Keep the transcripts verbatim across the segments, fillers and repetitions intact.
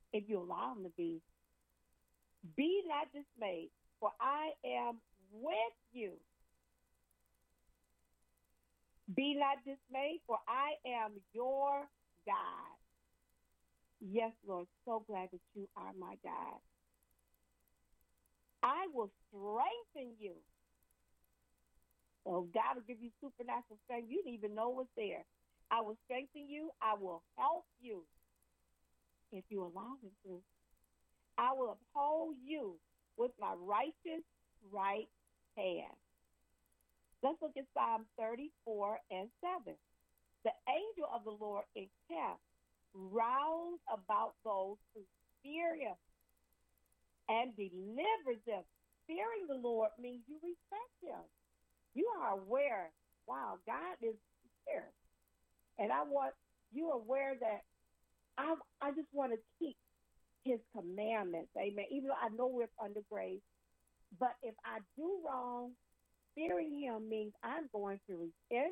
if you allow him to be. Be not dismayed, for I am with you. Be not dismayed, for I am your God. Yes, Lord, so glad that you are my God. I will strengthen you. So God will give you supernatural strength. You didn't even know what's there. I will strengthen you. I will help you if you allow me to. I will uphold you with my righteous right hand. Let's look at Psalm thirty-four and seven. The angel of the Lord encamps round about those who fear him and delivers them. Fearing the Lord means you respect him. You are aware, wow, God is here. And I want you aware that I I just want to keep his commandments, amen, even though I know we're under grace. But if I do wrong, fearing him means I'm going to repent,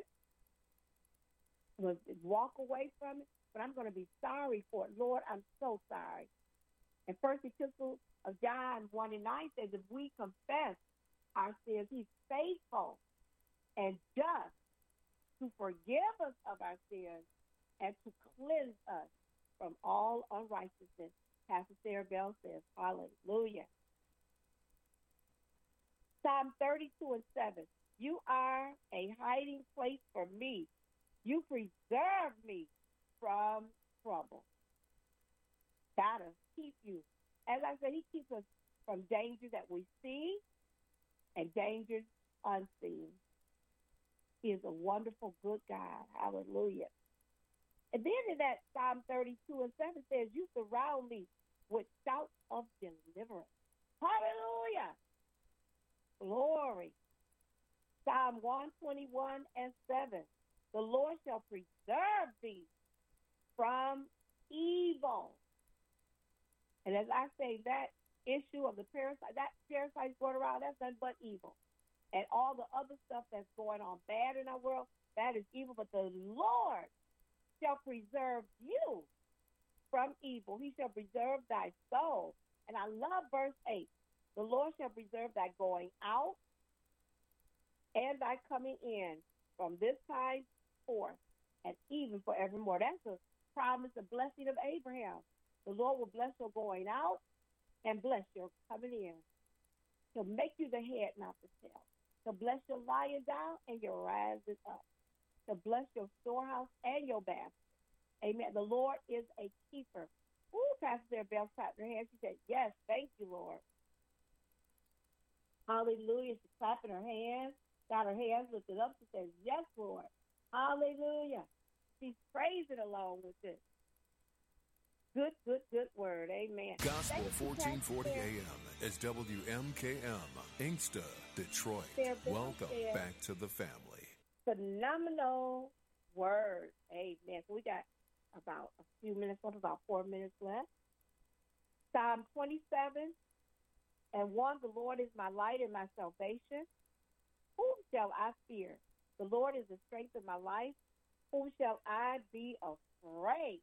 walk away from it, but I'm going to be sorry for it. Lord, I'm so sorry. And First Epistle of John one and nine says, if we confess our sins, he's faithful and just to forgive us of our sins and to cleanse us from all unrighteousness. Pastor Sarah Bell says, hallelujah. Psalm thirty-two and seven. You are a hiding place for me. You preserve me from trouble. Gotta keep you. As I said, he keeps us from danger that we see and dangers unseen. He is a wonderful, good God. Hallelujah. And then in that Psalm thirty-two and seven says, you surround me with shouts of deliverance. Hallelujah. Glory. Psalm one twenty-one and seven. The Lord shall preserve thee from evil. And as I say, that issue of the parasite, that parasite going around, that's nothing but evil. And all the other stuff that's going on bad in our world, that is evil. But the Lord shall preserve you from evil. He shall preserve thy soul. And I love verse eight. The Lord shall preserve thy going out and thy coming in from this time forth and even forevermore. That's a promise, a blessing of Abraham. The Lord will bless your going out and bless your coming in. He'll make you the head, not the tail. He'll bless your lying down and your rising up. He'll bless your storehouse and your basket. Amen. The Lord is a keeper. Ooh, Pastor Sarah Bell clapped her hands. She said, yes, thank you, Lord. Hallelujah. She's clapping her hands, got her hands lifted up. She says, yes, Lord. Hallelujah. She's praising along with it. Good, good, good word. Amen. Gospel fourteen forty A M is W M K M, Inkster, Detroit. Welcome back to the family. Phenomenal word. Amen. So we got about a few minutes left, about four minutes left. Psalm twenty-seven and one, the Lord is my light and my salvation. Whom shall I fear? The Lord is the strength of my life. Whom shall I be afraid?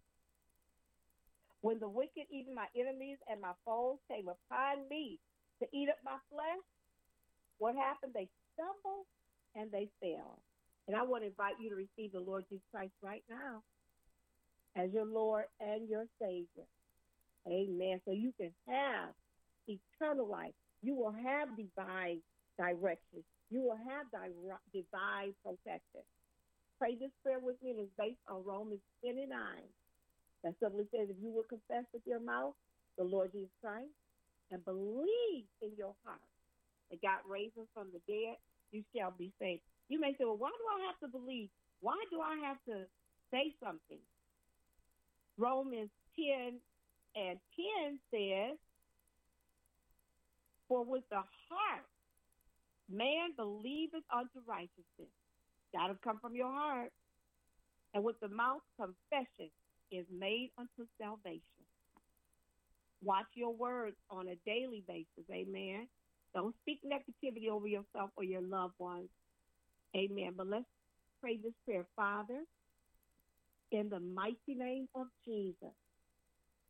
When the wicked, even my enemies and my foes, came upon me to eat up my flesh, what happened? They stumbled and they fell. And I want to invite you to receive the Lord Jesus Christ right now as your Lord and your Savior. Amen. So you can have eternal life. You will have divine direction. You will have di- divine protection. Pray this prayer with me. It is based on Romans ten and nine. That simply says, if you will confess with your mouth the Lord Jesus Christ and believe in your heart that God raised him from the dead, you shall be saved. You may say, well, why do I have to believe? Why do I have to say something? Romans ten and ten says, for with the heart man believeth unto righteousness. Got to come from your heart. And with the mouth confession is made unto salvation. Watch your words on a daily basis. Amen. Don't speak negativity over yourself or your loved ones. Amen. But let's pray this prayer. Father, in the mighty name of Jesus,